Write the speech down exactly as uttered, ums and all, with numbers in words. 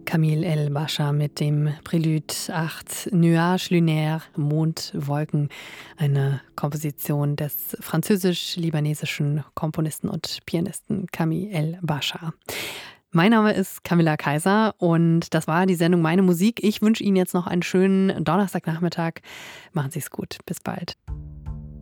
Camille El-Bascha mit dem Prélude acht Nuages lunaires, Mondwolken, eine Komposition des französisch-libanesischen Komponisten und Pianisten Camille El-Bascha. Mein Name ist Camilla Kaiser und das war die Sendung Meine Musik. Ich wünsche Ihnen jetzt noch einen schönen Donnerstagnachmittag. Machen Sie es gut. Bis bald.